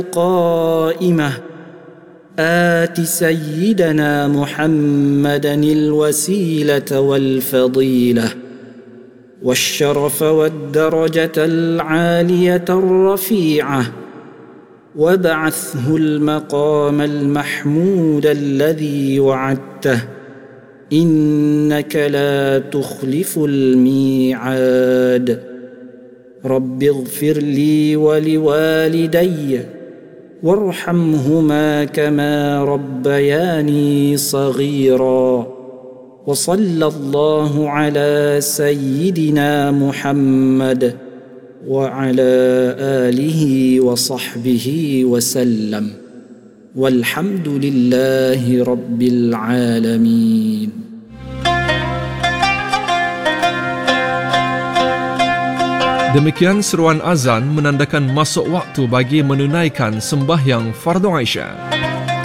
قائمة آت سيدنا محمدا الوسيلة والفضيلة والشرف والدرجة العالية الرفيعة وابعثه المقام المحمود الذي وعدته إنك لا تخلف الميعاد رب اغفر لي ولوالدي وارحمهما كما ربياني صغيرا وصلى الله على سيدنا محمد وعلى آله وصحبه وسلم والحمد لله رب العالمين. Demikian seruan azan menandakan masuk waktu bagi menunaikan sembahyang fardu Aisyah.